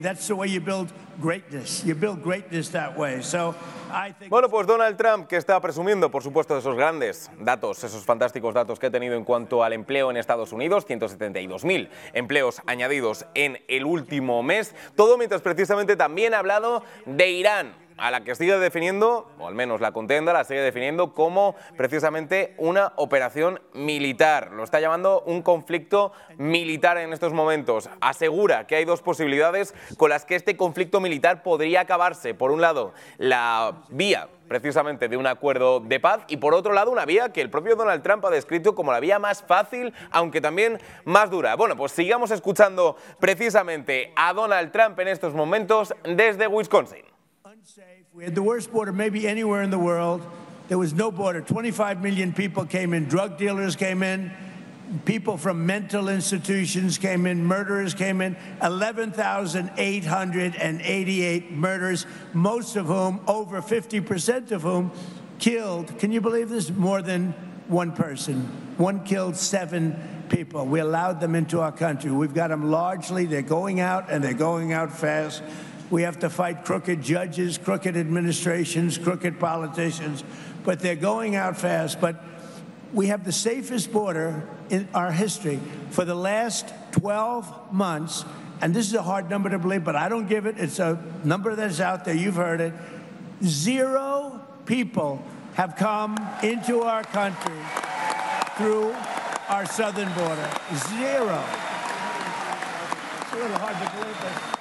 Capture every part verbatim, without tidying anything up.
That's the way you build greatness. You build greatness that way. So I think... Bueno, pues Donald Trump, que está presumiendo, por supuesto, de esos grandes datos, esos fantásticos datos que ha tenido en cuanto al empleo en Estados Unidos, ciento setenta y dos mil empleos añadidos en el último mes. Todo mientras precisamente también ha hablado de Irán, a la que sigue definiendo, o al menos la contenda la sigue definiendo como precisamente una operación militar. Lo está llamando un conflicto militar en estos momentos. Asegura que hay dos posibilidades con las que este conflicto militar podría acabarse. Por un lado, la vía precisamente de un acuerdo de paz y por otro lado una vía que el propio Donald Trump ha descrito como la vía más fácil, aunque también más dura. Bueno, pues sigamos escuchando precisamente a Donald Trump en estos momentos desde Wisconsin. We had the worst border maybe anywhere in the world. There was no border. twenty-five million people came in. Drug dealers came in. People from mental institutions came in. Murderers came in. eleven thousand eight hundred eighty-eight murders, most of whom, over fifty percent of whom, killed, can you believe this, more than one person. One killed seven people. We allowed them into our country. We've got them largely. They're going out, and they're going out fast. We have to fight crooked judges, crooked administrations, crooked politicians, but they're going out fast. But we have the safest border in our history for the last twelve months, and this is a hard number to believe, but I don't give it. It's a number that's out there. You've heard it. Zero people have come into our country through our southern border. Zero. It's a little hard to believe, but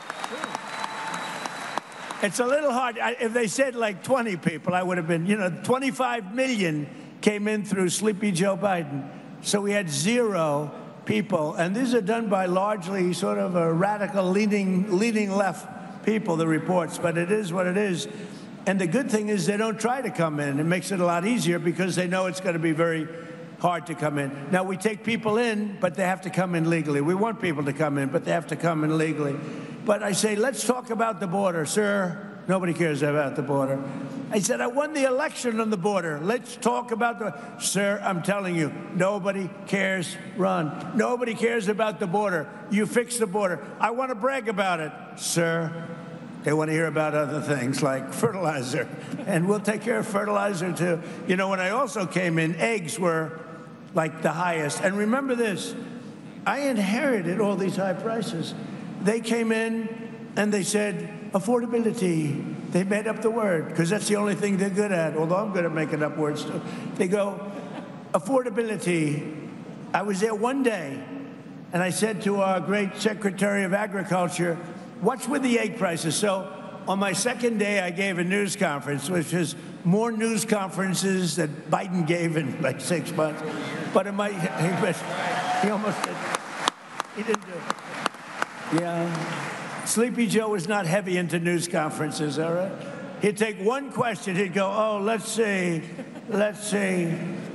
it's a little hard. If they said like twenty people, I would have been, you know, twenty-five million came in through Sleepy Joe Biden. So we had zero people. And these are done by largely sort of a radical leaning, leaning left people, the reports. But it is what it is. And the good thing is they don't try to come in. It makes it a lot easier because they know it's going to be very hard to come in. Now, we take people in, but they have to come in legally. We want people to come in, but they have to come in legally. But I say, let's talk about the border. Sir, nobody cares about the border. I said, I won the election on the border. Let's talk about the... Sir, I'm telling you, nobody cares. Run. Nobody cares about the border. You fix the border. I want to brag about it. Sir, they want to hear about other things like fertilizer. And we'll take care of fertilizer, too. You know, when I also came in, eggs were like the highest. And remember this, I inherited all these high prices. They came in and they said, affordability. They made up the word, because that's the only thing they're good at, although I'm good at making up words too. They go, affordability. I was there one day, and I said to our great Secretary of Agriculture, what's with the egg prices? So on my second day, I gave a news conference, which is more news conferences that Biden gave in like six months. But it might, he, he almost did. He didn't do it. Yeah. Sleepy Joe was not heavy into news conferences, all right? He'd take one question, he'd go, oh, let's see, let's see,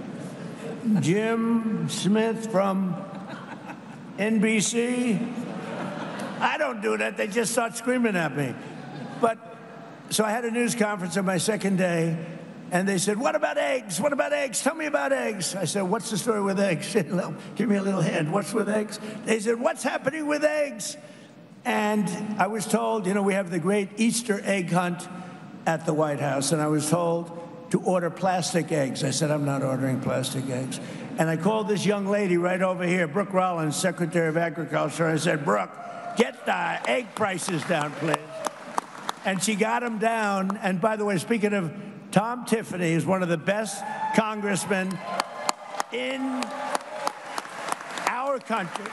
Jim Smith from N B C? I don't do that, they just start screaming at me. But, so I had a news conference on my second day, and they said, what about eggs? What about eggs? Tell me about eggs. I said, what's the story with eggs? Give me a little hint, what's with eggs? They said, what's happening with eggs? And I was told, you know, we have the great Easter egg hunt at the White House, and I was told to order plastic eggs. I said, I'm not ordering plastic eggs. And I called this young lady right over here, Brooke Rollins, Secretary of Agriculture. I said, Brooke, get the egg prices down, please. And she got them down. And by the way, speaking of, Tom Tiffany is one of the best congressmen in our country.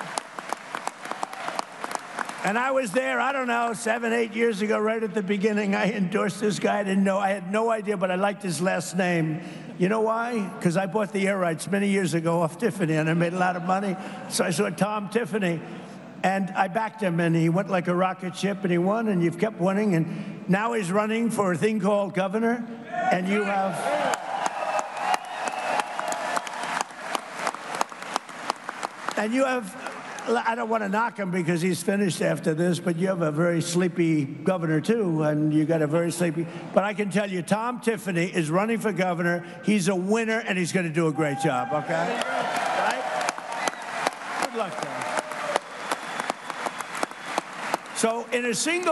And I was there, I don't know, seven, eight years ago, right at the beginning. I endorsed this guy. I didn't know, I had no idea, but I liked his last name. You know why? Because I bought the air rights many years ago off Tiffany, and I made a lot of money. So I saw Tom Tiffany, and I backed him, and he went like a rocket ship, and he won, and you've kept winning. And now he's running for a thing called governor, and you have... And you have... I don't want to knock him because he's finished after this, but you have a very sleepy governor, too, and you got a very sleepy... But I can tell you, Tom Tiffany is running for governor. He's a winner, and he's going to do a great job, okay? Right? Good luck, guys. So in a single